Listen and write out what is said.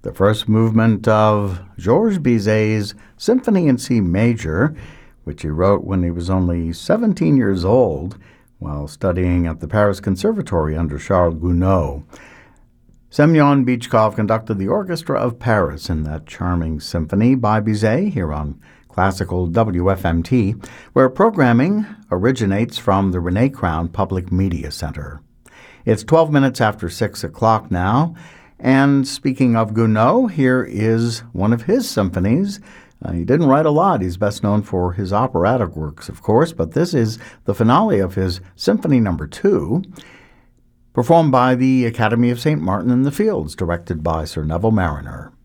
the first movement of Georges Bizet's Symphony in C Major, which he wrote when he was only 17 years old while studying at the Paris Conservatory under Charles Gounod. Semyon Bychkov conducted the Orchestra of Paris in that charming symphony by Bizet here on Classical WFMT, where programming originates from the René Crown Public Media Center. It's 12 minutes after 6 o'clock now, and speaking of Gounod, here is one of his symphonies. He didn't write a lot. He's best known for his operatic works, of course, but this is the finale of his Symphony No. 2, performed by the Academy of St. Martin in the Fields, directed by Sir Neville Marriner.